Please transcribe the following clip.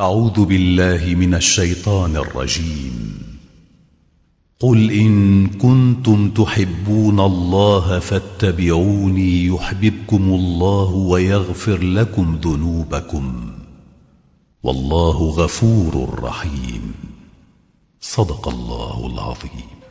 أعوذ بالله من الشيطان الرجيم. قل إن كنتم تحبون الله فاتبعوني يحببكم الله ويغفر لكم ذنوبكم والله غفور رحيم. صدق الله العظيم.